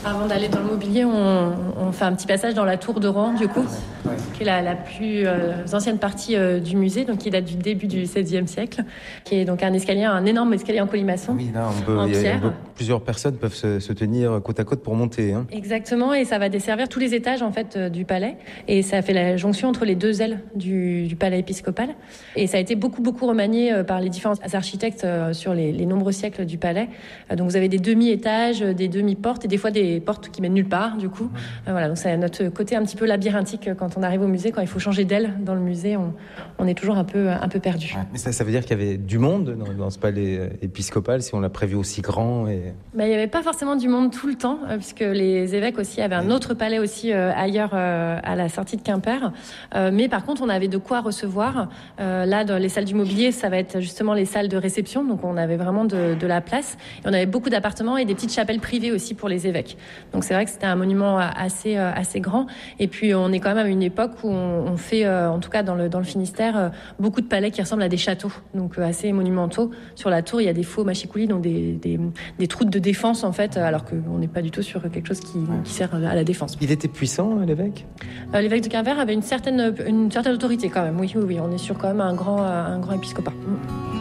Avant d'aller dans le mobilier, on fait un petit passage dans la tour de Rohan, du coup, qui est la plus ancienne partie du musée, donc qui date du début du XVIe siècle, qui est donc un énorme escalier en colimaçon. Oui, là, en pierre. Plusieurs personnes peuvent se tenir côte à côte pour monter. Hein. Exactement, et ça va desservir tous les étages en fait du palais, et ça fait la jonction entre les deux ailes du palais épiscopal. Et ça a été beaucoup remanié par les différents architectes sur les nombreux siècles du palais. Donc vous avez des demi-étages, des demi-portes, et des fois des portes qui mènent nulle part, du coup. Voilà, donc c'est notre côté un petit peu labyrinthique quand on arrive au musée. Quand il faut changer d'aile dans le musée, on est toujours un peu perdu. Ouais, mais ça veut dire qu'il y avait du monde dans ce palais épiscopal, si on l'a prévu aussi grand. Il n'y avait pas forcément du monde tout le temps, puisque les évêques aussi avaient un autre palais aussi ailleurs à la sortie de Quimper. Mais par contre, on avait de quoi recevoir. Là, dans les salles du mobilier, ça va être justement les salles de réception. Donc on avait vraiment de la place. Et on avait beaucoup d'appartements et des petites chapelles privées aussi pour les évêques. Donc c'est vrai que c'était un monument assez grand. Et puis on est quand même à une époque où on fait, en tout cas dans le Finistère, beaucoup de palais qui ressemblent à des châteaux, donc assez monumentaux. Sur la tour, il y a des faux machicoulis, donc des trous de défense en fait, alors qu'on n'est pas du tout sur quelque chose qui sert à la défense. Il était puissant, l'évêque ? L'évêque de Quimper avait une certaine autorité quand même. Oui, on est sur quand même un grand épiscopat.